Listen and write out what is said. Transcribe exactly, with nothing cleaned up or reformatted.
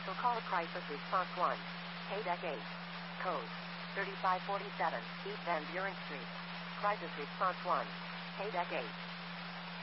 Special call crisis response one. Paydeck eight. Code thirty-five forty-seven, East Van Buren Street. Crisis response one. Paydeck eight.